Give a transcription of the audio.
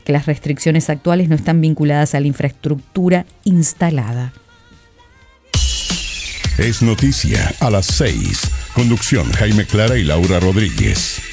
que las restricciones actuales no están vinculadas a la infraestructura instalada. Es noticia a las 6. Conducción: Jaime Clara y Laura Rodríguez.